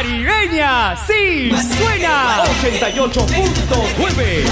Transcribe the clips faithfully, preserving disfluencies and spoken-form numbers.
caribeña, sí, suena ochenta y ocho punto nueve.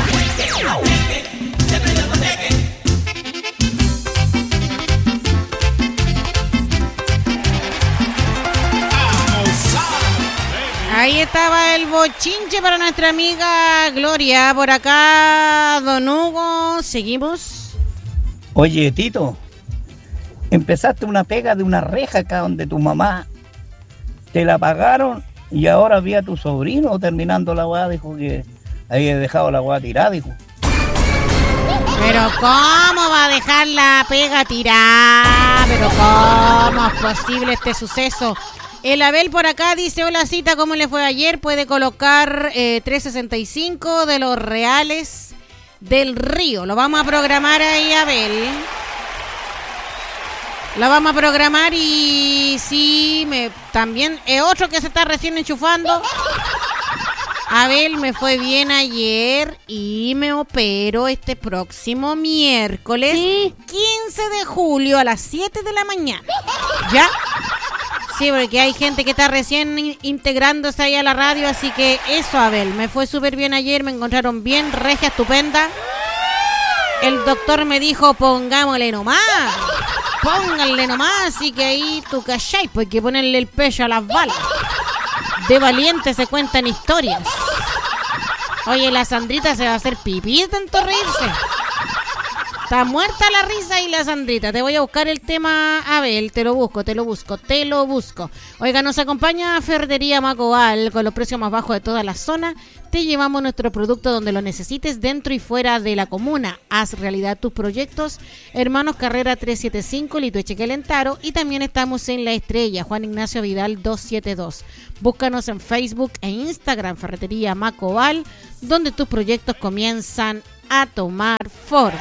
Ahí estaba el bochinche para nuestra amiga Gloria. Por acá, don Hugo, seguimos. Oye, Tito, empezaste una pega de una reja acá donde tu mamá te la pagaron y ahora vi a tu sobrino terminando la guada, dijo que había dejado la guada tirada, dijo. Pero ¿cómo va a dejar la pega tirada? Pero ¿cómo es posible este suceso? El Abel por acá dice, hola Cita, ¿cómo le fue ayer? Puede colocar eh, trescientos sesenta y cinco de los Reales del Río. Lo vamos a programar ahí, Abel. Lo vamos a programar y sí, me también es otro que se está recién enchufando. Abel, me fue bien ayer y me opero este próximo miércoles, ¿sí? quince de julio a las siete de la mañana. ¿Ya? Sí, porque hay gente que está recién integrándose ahí a la radio, así que eso, Abel, me fue súper bien ayer, me encontraron bien, regia, estupenda. El doctor me dijo, pongámosle nomás, pónganle nomás, así que ahí tú cachai, pues hay que ponerle el pecho a las balas. De valiente se cuentan historias. Oye, la Sandrita se va a hacer pipí de tanto reírse. Está muerta la risa y la Sandrita. Te voy a buscar el tema, Abel. Te lo busco, te lo busco, te lo busco. Oiga, nos acompaña Ferretería Macobal con los precios más bajos de toda la zona. Te llevamos nuestro producto donde lo necesites, dentro y fuera de la comuna. Haz realidad tus proyectos. Hermanos Carrera trescientos setenta y cinco, Litueche Calentaro. Y también estamos en La Estrella, Juan Ignacio Vidal doscientos setenta y dos. Búscanos en Facebook e Instagram, Ferretería Macobal, donde tus proyectos comienzan a tomar forma.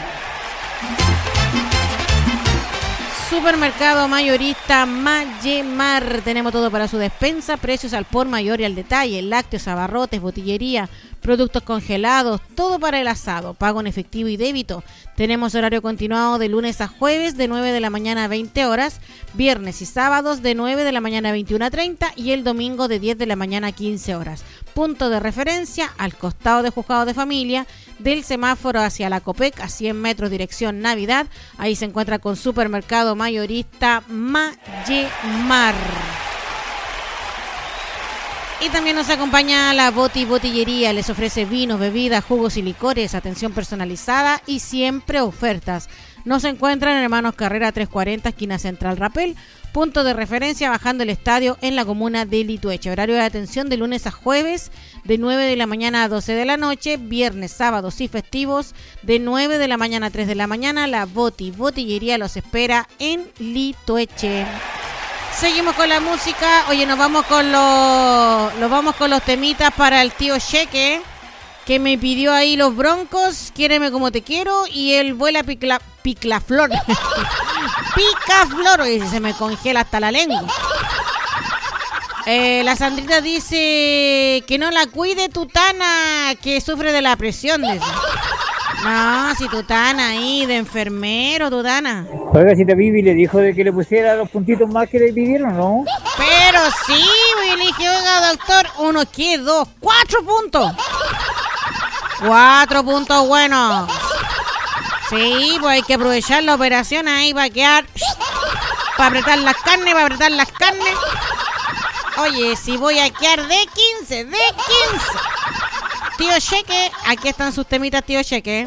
Supermercado mayorista Mayemar. Tenemos todo para su despensa, precios al por mayor y al detalle, lácteos, abarrotes, botillería, productos congelados, todo para el asado, pago en efectivo y débito. Tenemos horario continuado de lunes a jueves de nueve de la mañana a veinte horas, viernes y sábados de nueve de la mañana a veintiuna a treinta y el domingo de diez de la mañana a quince horas. Punto de referencia al costado de Juzgado de Familia, del semáforo hacia la Copec a cien metros dirección Navidad. Ahí se encuentra con Supermercado Mayorista Mayemar. Y también nos acompaña la Boti Botillería. Les ofrece vinos, bebidas, jugos y licores, atención personalizada y siempre ofertas. Nos encuentran en Hermanos Carrera trescientos cuarenta, esquina Central Rapel. Punto de referencia bajando el estadio en la comuna de Litueche. Horario de atención de lunes a jueves de nueve de la mañana a doce de la noche. Viernes, sábados y festivos de nueve de la mañana a tres de la mañana. La Boti Botillería los espera en Litueche. Seguimos con la música. Oye, nos vamos con los, nos vamos con los temitas para el tío Cheque, que me pidió ahí los Broncos, Quiéreme como te quiero, y el Vuela picla, Piclaflor. Picaflor, y se me congela hasta la lengua. Eh, la Sandrita dice que no la cuide Tutana, que sufre de la presión. Dice. No, si Tutana ahí de enfermero, Tutana. Oiga, si te Vivi le dijo de que le pusiera los puntitos más que le pidieron, ¿no? Pero sí, le dije, oiga, doctor, uno, ¿qué? Dos, cuatro puntos. Cuatro puntos buenos. Sí, pues hay que aprovechar la operación ahí para quedar, para apretar las carnes, para apretar las carnes. Oye, si voy a quedar de quince, de quince. Tío Cheque, aquí están sus temitas, tío Cheque.